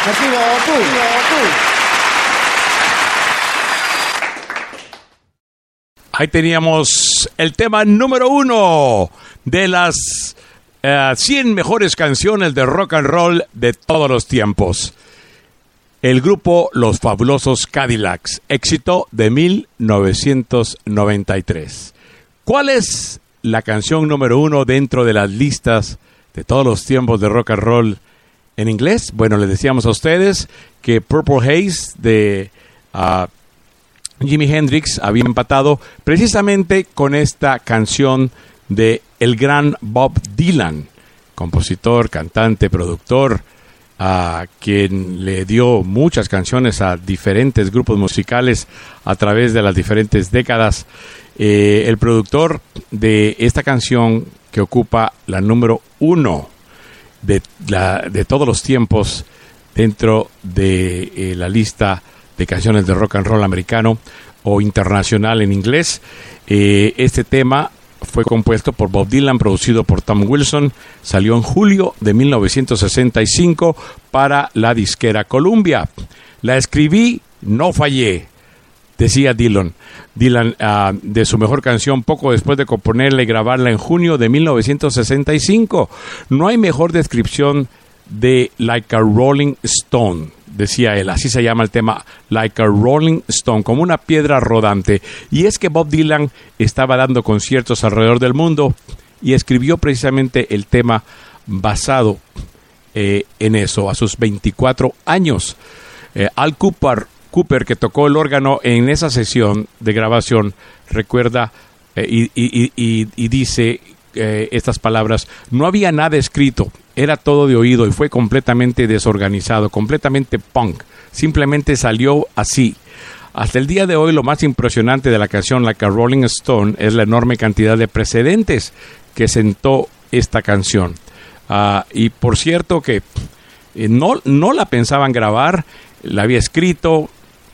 Motivo tú. Ahí teníamos el tema número 1 de las 100 mejores canciones de rock and roll de todos los tiempos. El grupo Los Fabulosos Cadillacs, éxito de 1993. ¿Cuál es la canción número 1 dentro de las listas de todos los tiempos de rock and roll en inglés? Bueno, les decíamos a ustedes que Purple Haze de Jimi Hendrix había empatado precisamente con esta canción de el gran Bob Dylan, compositor, cantante, productor, quien le dio muchas canciones a diferentes grupos musicales a través de las diferentes décadas. El productor de esta canción que ocupa la número 1 de todos los tiempos dentro de la lista de canciones de rock and roll americano o internacional en inglés. Este tema fue compuesto por Bob Dylan, producido por Tom Wilson, salió en julio de 1965 para la disquera Columbia. La escribí, no fallé, decía Dylan. Dylan, de su mejor canción poco después de componerla y grabarla en junio de 1965. No hay mejor descripción de Like a Rolling Stone, decía él. Así se llama el tema, Like a Rolling Stone, como una piedra rodante. Y es que Bob Dylan estaba dando conciertos alrededor del mundo y escribió precisamente el tema basado en eso, a sus 24 años. Al Cooper, que tocó el órgano en esa sesión de grabación, recuerda y dice estas palabras: no había nada escrito, era todo de oído y fue completamente desorganizado, completamente punk, simplemente salió así. Hasta el día de hoy, lo más impresionante de la canción Like a Rolling Stone es la enorme cantidad de precedentes que sentó esta canción. Y por cierto que no la pensaban grabar, la había escrito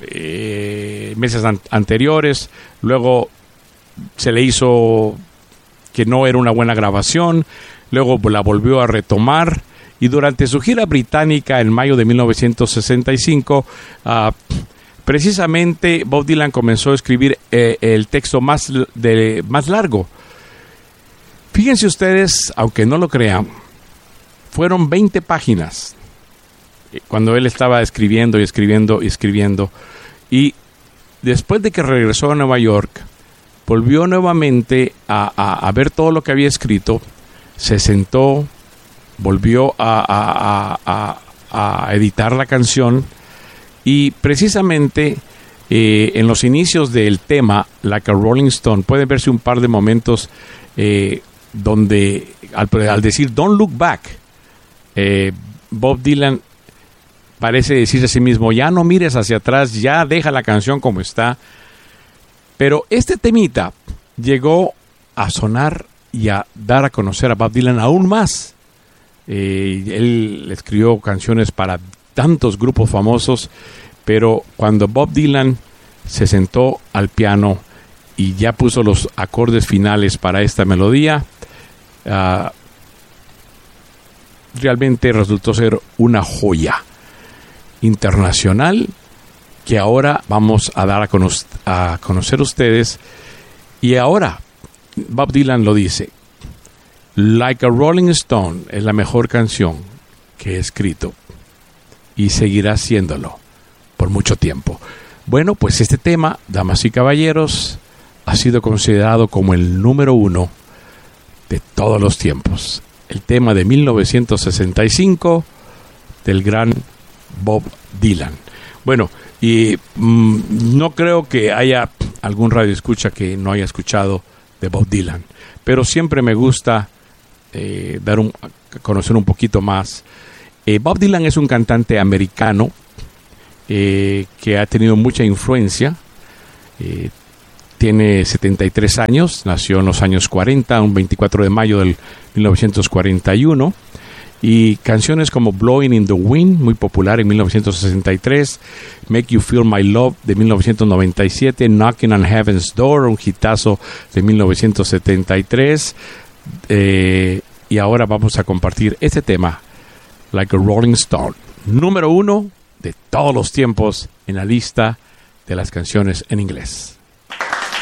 meses anteriores, luego se le hizo que no era una buena grabación, luego la volvió a retomar y durante su gira británica en mayo de 1965, precisamente Bob Dylan comenzó a escribir el texto más largo. Fíjense ustedes, aunque no lo crean, fueron 20 páginas cuando él estaba escribiendo y después de que regresó a Nueva York, volvió nuevamente a ver todo lo que había escrito, se sentó, volvió a editar la canción y precisamente en los inicios del tema Like a Rolling Stone pueden verse un par de momentos donde al decir Don't Look Back, Bob Dylan parece decirse a sí mismo, ya no mires hacia atrás, ya deja la canción como está. Pero este temita llegó a sonar y a dar a conocer a Bob Dylan aún más. Él escribió canciones para tantos grupos famosos, pero cuando Bob Dylan se sentó al piano y ya puso los acordes finales para esta melodía, realmente resultó ser una joya internacional que ahora vamos a dar a conocer ustedes. Y ahora Bob Dylan lo dice: Like a Rolling Stone es la mejor canción que he escrito y seguirá siéndolo por mucho tiempo. Bueno, pues este tema, damas y caballeros, ha sido considerado como el número 1 de todos los tiempos. El tema de 1965 del gran Bob Dylan. Bueno, y no creo que haya algún radioescucha que no haya escuchado de Bob Dylan, pero siempre me gusta conocer un poquito más. Bob Dylan es un cantante americano que ha tenido mucha influencia. Tiene 73 años, nació en los años 40, un 24 de mayo del 1941. Y canciones como Blowing in the Wind, muy popular en 1963, Make You Feel My Love de 1997, Knocking on Heaven's Door, un hitazo de 1973. Y ahora vamos a compartir este tema, Like a Rolling Stone, número 1 de todos los tiempos en la lista de las canciones en inglés.